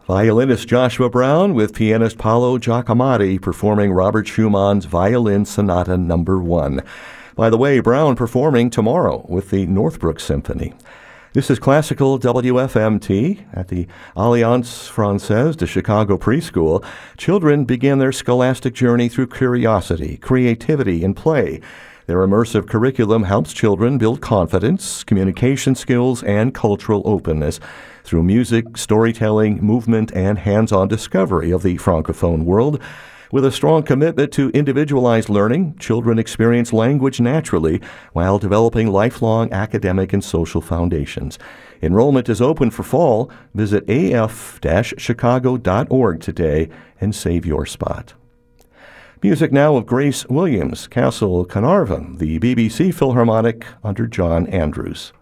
Violinist Joshua Brown with pianist Paolo Giacomotti performing Robert Schumann's Violin Sonata No. 1. By the way, Brown performing tomorrow with the Northbrook Symphony. This is Classical WFMT at the Alliance Francaise de Chicago Preschool. Children begin their scholastic journey through curiosity, creativity, and play. Their immersive curriculum helps children build confidence, communication skills, and cultural openness through music, storytelling, movement, and hands-on discovery of the Francophone world. With a strong commitment to individualized learning, children experience language naturally while developing lifelong academic and social foundations. Enrollment is open for fall. Visit af-chicago.org today and save your spot. Music now of Grace Williams, Castle Carnarvon, the BBC Philharmonic under John Andrews.